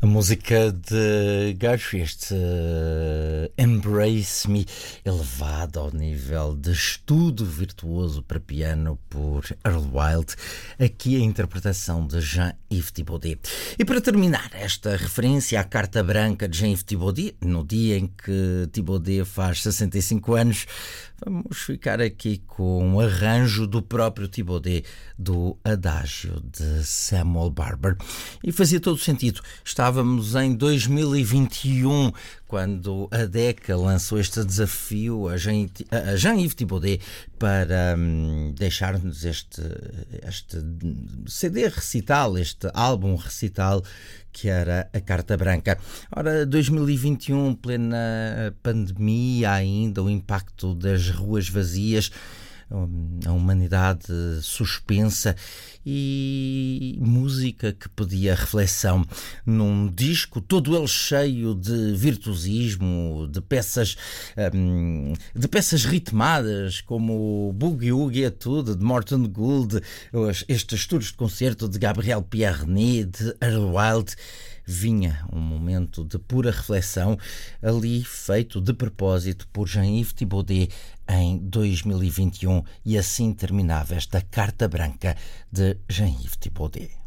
A música de Gershwin, este Embrace Me, elevado ao nível de estudo virtuoso para piano por Earl Wild, aqui a interpretação de Jean-Yves Thibaudet. E para terminar esta referência à Carta Branca de Jean-Yves Thibaudet, no dia em que Thibaudet faz 65 anos, vamos ficar aqui com um arranjo do próprio Thibaudet, do Adágio de Samuel Barber. E fazia todo sentido. Estávamos em 2021, quando a DECA lançou este desafio a Jean-Yves Thibaudet para deixar-nos este CD recital, este álbum recital, que era a Carta Branca. Ora, 2021, plena pandemia ainda, o impacto das ruas vazias, a humanidade suspensa e música que pedia reflexão num disco todo ele cheio de virtuosismo, de peças ritmadas como Boogie Woogie Etude de Morton Gould, estes estudos de concerto de Gabriel Pierre-Né, de Earl Wild. Vinha um momento de pura reflexão ali, feito de propósito por Jean-Yves Thibaudet em 2021, e assim terminava esta Carta Branca de Jean-Yves Thibaudet.